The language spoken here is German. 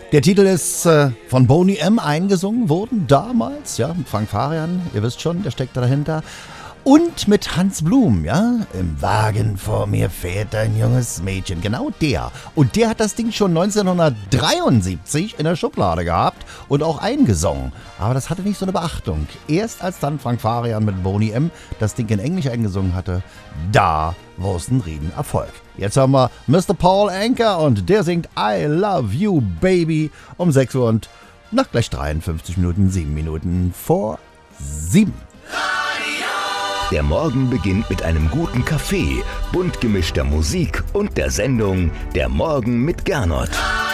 Der Titel ist von Boney M. eingesungen worden, damals, ja, mit Frank Farian, ihr wisst schon, der steckt dahinter. Und mit Hans Blum, ja, im Wagen vor mir fährt ein junges Mädchen, genau der. Und der hat das Ding schon 1973 in der Schublade gehabt und auch eingesungen. Aber das hatte nicht so eine Beachtung. Erst als dann Frank Farian mit Boney M. das Ding in Englisch eingesungen hatte, da war es ein Riesenerfolg. Jetzt haben wir Mr. Paul Anka und der singt I Love You Baby um 6 Uhr und nach gleich 53 Minuten, 7 Minuten vor 7. Der Morgen beginnt mit einem guten Kaffee, bunt gemischter Musik und der Sendung Der Morgen mit Gernot.